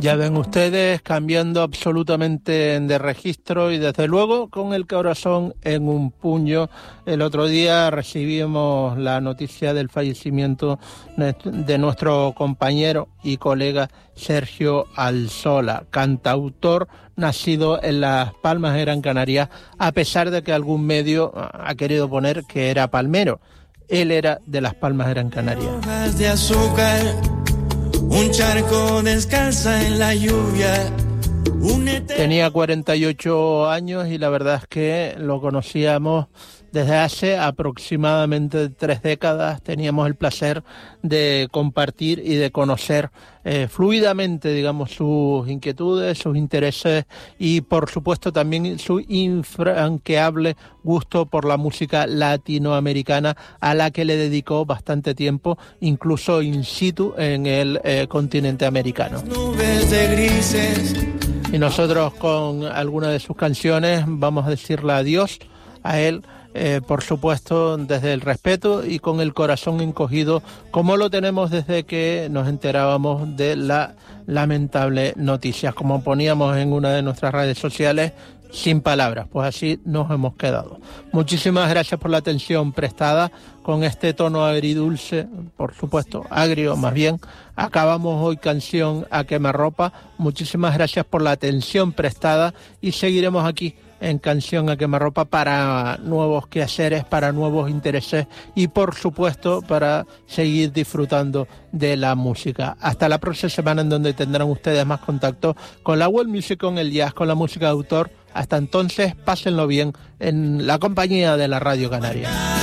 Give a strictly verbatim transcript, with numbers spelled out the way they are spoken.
Ya ven ustedes, cambiando absolutamente de registro y desde luego con el corazón en un puño. El otro día recibimos la noticia del fallecimiento de nuestro compañero y colega Sergio Alzola, cantautor nacido en Las Palmas de Gran Canaria, a pesar de que algún medio ha querido poner que era palmero. Él era de Las Palmas de Gran Canaria. De azúcar, un charco descansa en la lluvia. Tenía cuarenta y ocho años y la verdad es que lo conocíamos desde hace aproximadamente tres décadas. Teníamos el placer de compartir y de conocer eh, fluidamente, digamos, sus inquietudes, sus intereses y, por supuesto, también su infranqueable gusto por la música latinoamericana, a la que le dedicó bastante tiempo, incluso in situ en el eh, continente americano. Nubes de grises. Y nosotros con alguna de sus canciones vamos a decirle adiós a él, eh, por supuesto desde el respeto y con el corazón encogido, como lo tenemos desde que nos enterábamos de la lamentable noticia. Como poníamos en una de nuestras redes sociales, sin palabras, pues así nos hemos quedado. Muchísimas gracias por la atención prestada. Con este tono agridulce, por supuesto, agrio más bien, acabamos hoy Canción a Quemarropa. Muchísimas gracias por la atención prestada y seguiremos aquí en Canción a Quemarropa para nuevos quehaceres, para nuevos intereses y, por supuesto, para seguir disfrutando de la música. Hasta la próxima semana, en donde tendrán ustedes más contacto con la world music, con el jazz, con la música de autor. Hasta entonces, pásenlo bien en la compañía de la Radio Canaria.